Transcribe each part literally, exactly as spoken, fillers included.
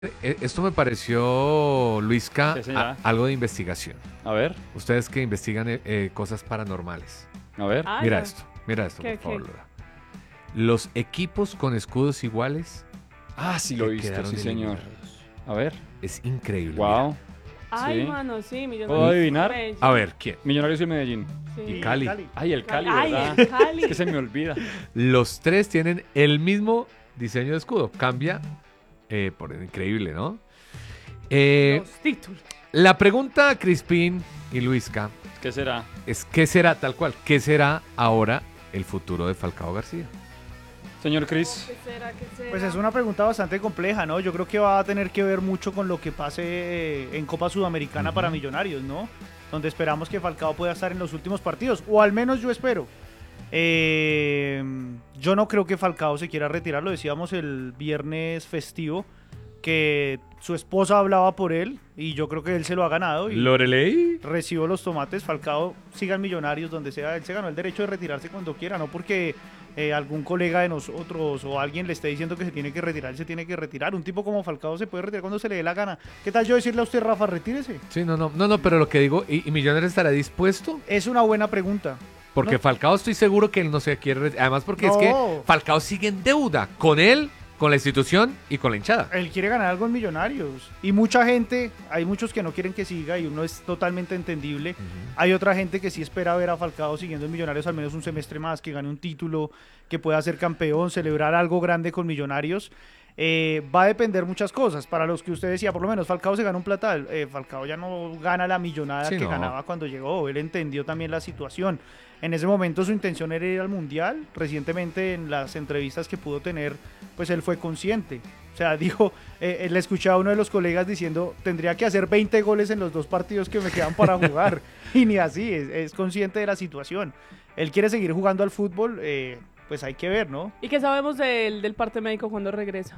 Eh, Esto me pareció, Luisca, Sí, señora. a- algo de investigación. A ver, Ustedes que investigan eh, eh, cosas paranormales. a ver. Ah, Mira ya. esto, mira esto, ¿Qué, por favor, qué? Laura. Los equipos con escudos iguales Ah, sí lo he que visto, quedaron sí, señor. eliminados. A ver. Es increíble. Wow. Ay, Sí. mano, sí, Millonarios. ¿Puedo adivinar? Medellín. mira. A ver, ¿quién? Millonarios y Medellín. Sí. Y Cali. Ay, el Cali, Ay, ¿verdad? el Cali. Es que se me olvida. Los tres tienen el mismo diseño de escudo. Cambia eh, por increíble, ¿no? Eh, Los títulos. la pregunta, Crispín y Luisca, ¿Qué será? es ¿qué será tal cual? ¿Qué será ahora el futuro de Falcao García? Señor Cris. ¿Qué será? ¿Qué será? Pues es una pregunta bastante compleja, ¿no? Yo creo que va a tener que ver mucho con lo que pase eh, en Copa Sudamericana Ujú. para Millonarios, ¿no? Donde esperamos que Falcao pueda estar en los últimos partidos, o al menos yo espero. Eh, yo no creo que Falcao se quiera retirar, lo decíamos el viernes festivo, que su esposa hablaba por él y yo creo que él se lo ha ganado y ¿Lorelei? recibo los tomates. Falcao sigan Millonarios donde sea, él se ganó el derecho de retirarse cuando quiera, no porque eh, algún colega de nosotros o alguien le esté diciendo que se tiene que retirar, él se tiene que retirar. Un tipo como Falcao se puede retirar cuando se le dé la gana. ¿Qué tal yo decirle a usted, Rafa, retírese? Sí, no, no, no, no, pero lo que digo, ¿y, y Millonarios estará dispuesto? Es una buena pregunta. Porque No. Falcao estoy seguro que él no se quiere retirar. Además porque es que No. Falcao sigue en deuda con él, con la institución y con la hinchada. Él quiere ganar algo en Millonarios. Y mucha gente, hay muchos que no quieren que siga y uno es totalmente entendible. Hay otra gente que sí espera ver a Falcao siguiendo en Millonarios al menos un semestre más, que gane un título, que pueda ser campeón, celebrar algo grande con Millonarios. Eh, va a depender muchas cosas. Para los que usted decía, por lo menos Falcao se gana un platal. Eh, Falcao ya no gana la millonada Sí, que no. ganaba cuando llegó. Él entendió también la situación. En ese momento su intención era ir al Mundial. Recientemente en las entrevistas que pudo tener, pues él fue consciente. O sea, dijo, eh, le escuché a uno de los colegas diciendo, tendría que hacer veinte goles en los dos partidos que me quedan para jugar. Y ni así, es, es consciente de la situación. Él quiere seguir jugando al fútbol, eh, pues hay que ver, ¿no? ¿Y qué sabemos del, del parte médico cuando regresa?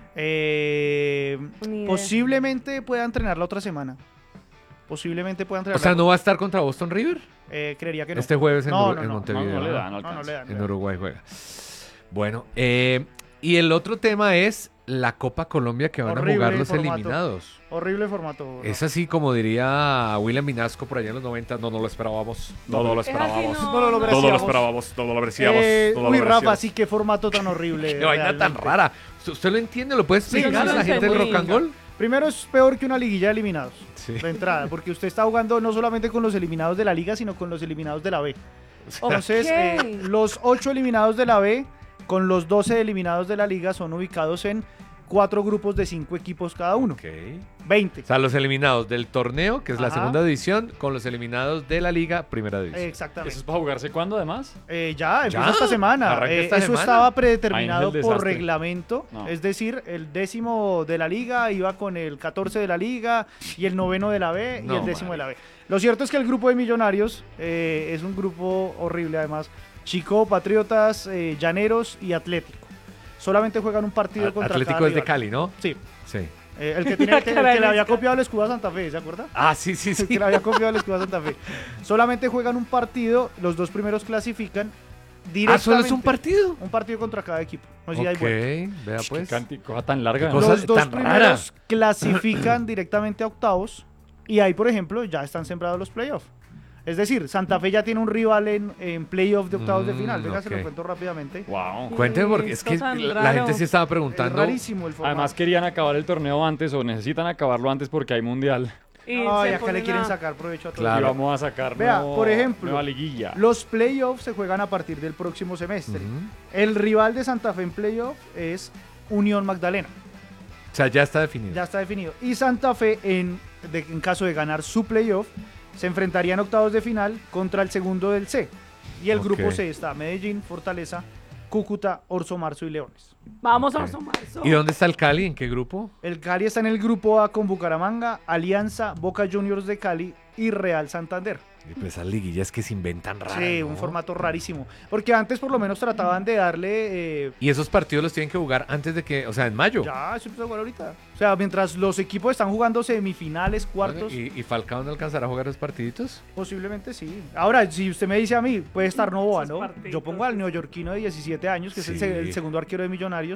Eh, Ni idea. posiblemente pueda entrenar la otra semana. Posiblemente pueda entrenar. O sea, la- ¿no va a estar contra Boston River? Eh, creería que no. Este jueves en, No, Ur- no, en no. Montevideo. No, no le ¿no? da, no No, no alcanza. le dan. En Uruguay juega. Bueno, eh, y el otro tema es la Copa Colombia que van Horrible a jugar los formato. eliminados. Horrible formato. Es así como diría William Minasco por allá en los noventa, no, no lo esperábamos. No, no lo Es así, esperábamos. no, No lo no. logré. No, no lo Apreciamos. esperábamos, no lo apreciamos. Eh, no lo uy, Rafa, apreciamos. sí, qué formato tan horrible. Qué vaina tan realmente. rara. ¿Usted- ¿Usted lo entiende? ¿Lo puede explicar yo a no la lo gente del entendí. rock and roll? Primero es peor que una liguilla de eliminados. Sí. De entrada, porque usted está jugando no solamente con los eliminados de la liga, sino con los eliminados de la B. Entonces, Ok. eh, los ocho eliminados de la B con los doce eliminados de la liga son ubicados en cuatro grupos de cinco equipos cada uno. Ok. veinte. O sea, los eliminados del torneo, que es la Ajá. segunda división, con los eliminados de la liga, primera división. Exactamente. ¿Eso es para jugarse cuándo, además? Eh, ya, empieza ¿Ya? esta semana. Arranca Eh, esta eso semana. estaba predeterminado Imagínese el por desastre. reglamento. No. Es decir, el décimo de la liga iba con el catorce de la liga y el noveno de la B y No, el décimo de la B. Lo cierto es que el grupo de Millonarios eh, es un grupo horrible, además. Chico, Patriotas, eh, Llaneros y Atlético. Solamente juegan un partido A- contra Atlético cada es de rival. Cali, ¿no? Sí. Sí. Eh, el que, tiene, el que- el Cara de que le había Luisca. copiado el escudo a Santa Fe, ¿se acuerda? Ah, sí, sí, El sí. que le había copiado el escudo a Santa Fe. Solamente juegan un partido, los dos primeros clasifican Ah, directamente. solo es un partido. Un partido contra cada equipo. No sé si hay Ok, vuelta. vea Qué pues. canti- cosa tan larga. Qué ¿no? cosa Los dos tan primeros clasifican directamente a octavos y ahí, por ejemplo, ya están sembrados los playoffs. Es decir, Santa Fe ya tiene un rival en, en playoff de octavos de Mm, final. Venga, se ok. lo cuento rápidamente. Wow. Cuénteme porque es Esto que tan la, la raro. gente sí estaba Es preguntando. rarísimo el formato. Además querían acabar el torneo antes o necesitan acabarlo antes porque hay mundial. Y Ay, se acá le ponen quieren a- sacar provecho a todo. Claro. Y vamos a sacar Vea, nuevo- por ejemplo, nueva liguilla. Los playoffs se juegan a partir del próximo semestre. Ujú. El rival de Santa Fe en playoff es Unión Magdalena. O sea, ya está definido. Ya está definido. Y Santa Fe, en, de- en caso de ganar su playoff, se enfrentaría en octavos de final contra el segundo del C. Y el Ok. grupo C está Medellín, Fortaleza, Cúcuta, Orso Marzo y Leones. Vamos Ok. a asomarse. ¿Y dónde está el Cali? ¿En qué grupo? El Cali está en el grupo A con Bucaramanga, Alianza, Boca Juniors de Cali y Real Santander. Y pues esas liguillas que se inventan raras. Sí, ¿no? un formato rarísimo. Porque antes por lo menos trataban de darle... eh, Y esos partidos los tienen que jugar antes de que, o sea, en mayo. ya, eso empieza a jugar ahorita. O sea, mientras los equipos están jugando semifinales, cuartos, ¿Y, y Falcao no alcanzará a jugar los partiditos? posiblemente sí. Ahora, si usted me dice a mí, puede estar Novoa, Esos ¿no? partiditos, Yo pongo al sí. neoyorquino de diecisiete años, que es el, Sí. se- el segundo arquero de Millonarios,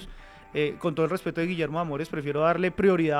eh, con todo el respeto de Guillermo Amores, prefiero darle prioridad